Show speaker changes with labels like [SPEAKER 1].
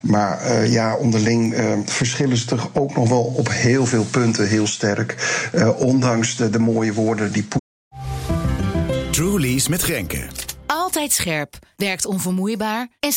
[SPEAKER 1] Maar onderling verschillen ze toch ook nog wel op heel veel punten heel sterk. Ondanks de mooie woorden die
[SPEAKER 2] Trulies met Grenke.
[SPEAKER 3] Altijd scherp, werkt onvermoeibaar en